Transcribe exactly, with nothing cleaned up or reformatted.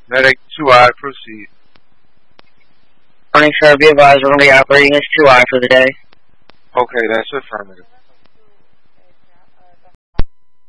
Medic two I, proceed. Morning, sir. Be advised, we're going to be operating as two I for the day. Okay, that's affirmative.